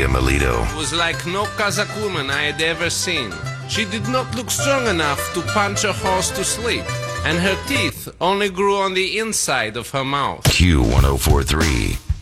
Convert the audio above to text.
Maria Melito. Was like no Kazakh woman I had ever seen. She did not look strong enough to punch a horse to sleep, and her teeth only grew on the inside of her mouth. Q1043.